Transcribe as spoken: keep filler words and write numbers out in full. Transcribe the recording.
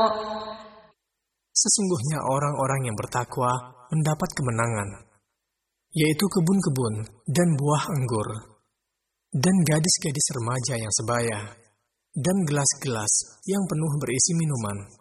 Sesungguhnya orang-orang yang bertakwa mendapat kemenangan, yaitu kebun-kebun dan buah anggur, dan gadis-gadis remaja yang sebaya, dan gelas-gelas yang penuh berisi minuman.